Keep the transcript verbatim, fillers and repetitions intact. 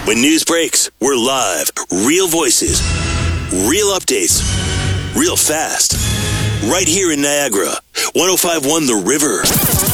When news breaks, we're live. Real voices, real updates, real fast. Right here in Niagara. one oh five point one The River.